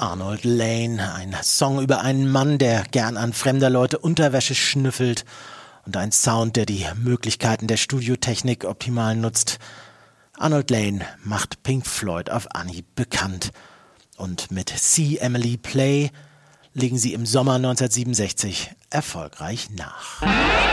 Arnold Layne, ein Song über einen Mann, der gern an fremder Leute Unterwäsche schnüffelt und ein Sound, der die Möglichkeiten der Studiotechnik optimal nutzt. Arnold Layne macht Pink Floyd auf Anhieb bekannt und mit See Emily Play legen sie im Sommer 1967 erfolgreich nach.